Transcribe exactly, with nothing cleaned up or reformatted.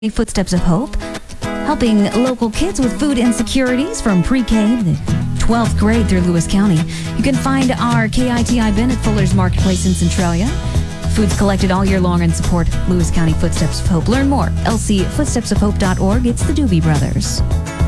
Footsteps of Hope, helping local kids with food insecurities from pre-K to the twelfth grade through Lewis County. You can find our K I T I bin at Fuller's Marketplace in Centralia. Food's collected all year long and support Lewis County Footsteps of Hope. Learn more, l c footsteps of hope dot org. It's the Doobie Brothers.